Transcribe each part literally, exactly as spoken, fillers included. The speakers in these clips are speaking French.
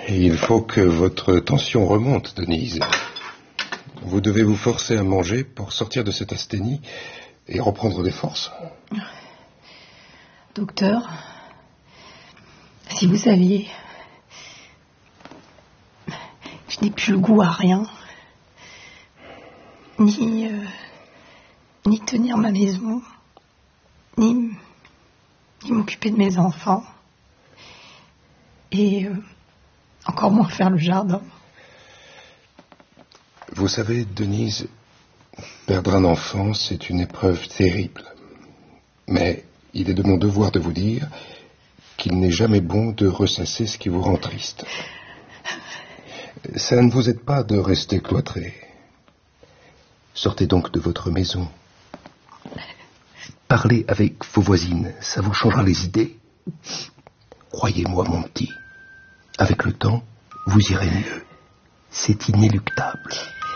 Il faut que votre tension remonte, Denise. Vous devez vous forcer à manger pour sortir de cette asthénie et reprendre des forces. Docteur, si vous saviez, je n'ai plus le goût à rien, ni, euh, ni tenir ma maison, ni, ni m'occuper de mes enfants, et euh, encore moins faire le jardin. Vous savez, Denise, perdre un enfant, c'est une épreuve terrible. Mais il est de mon devoir de vous dire qu'il n'est jamais bon de ressasser ce qui vous rend triste. Ça ne vous aide pas de rester cloîtré. Sortez donc de votre maison. Parlez avec vos voisines, ça vous changera les idées. Croyez-moi, mon petit, avec le temps, vous irez mieux. C'est inéluctable.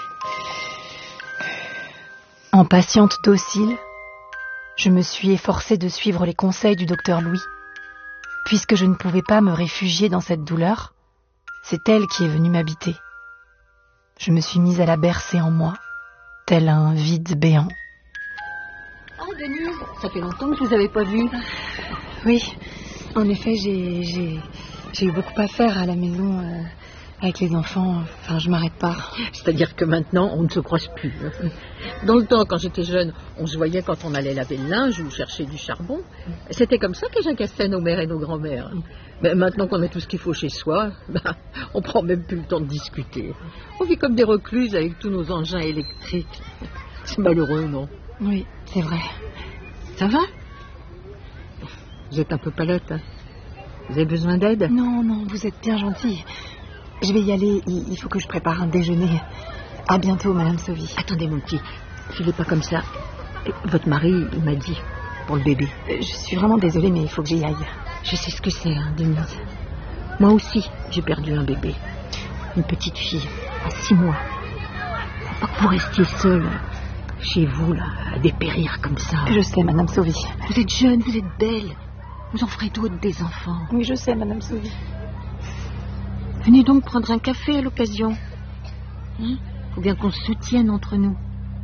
En patiente docile, je me suis efforcée de suivre les conseils du docteur Louis. Puisque je ne pouvais pas me réfugier dans cette douleur, c'est elle qui est venue m'habiter. Je me suis mise à la bercer en moi, tel un vide béant. Ah, Denise, ça fait longtemps que je vous avais pas vue. Oui, en effet, j'ai, j'ai, j'ai eu beaucoup à faire à la maison euh, avec les enfants. Enfin, je m'arrête pas. C'est-à-dire que maintenant, on ne se croise plus. Dans le temps, quand j'étais jeune, on se voyait quand on allait laver le linge ou chercher du charbon. C'était comme ça que jacassaient nos mères et nos grands-mères. Mais maintenant qu'on a tout ce qu'il faut chez soi, bah, on prend même plus le temps de discuter. On vit comme des recluses avec tous nos engins électriques. C'est malheureux, non? Oui, c'est vrai. Ça va? Vous êtes un peu palote, hein? Vous avez besoin d'aide? Non, non, vous êtes bien gentille. Je vais y aller, il faut que je prépare un déjeuner. À bientôt, Madame Sauvy. Attendez, mon petit, filez pas comme ça. Votre mari, il m'a dit, pour le bébé. Je suis vraiment désolée, mais il faut que j'y aille. Je sais ce que c'est, hein, Denise. Moi aussi, j'ai perdu un bébé. Une petite fille, à six mois. Faut pas que vous restiez seule, chez vous, là, à dépérir comme ça. Je sais, Madame Sauvy. Vous êtes jeune, vous êtes belle. Vous en ferez d'autres des enfants. Oui, je sais, Madame Sauvy. Venez donc prendre un café à l'occasion. Hein? Faut bien qu'on se soutienne entre nous.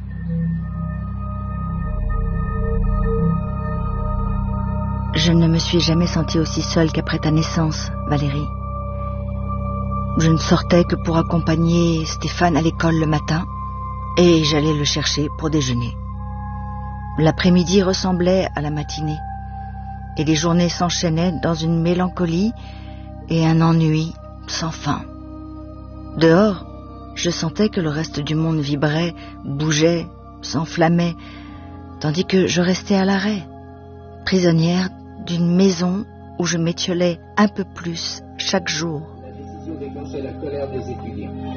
Je ne me suis jamais sentie aussi seule qu'après ta naissance, Valérie. Je ne sortais que pour accompagner Stéphane à l'école le matin et j'allais le chercher pour déjeuner. L'après-midi ressemblait à la matinée et les journées s'enchaînaient dans une mélancolie et un ennui sans fin. Dehors, je sentais que le reste du monde vibrait, bougeait, s'enflammait, tandis que je restais à l'arrêt, prisonnière d'une maison où je m'étiolais un peu plus chaque jour. La décision déclenchait la colère des étudiants.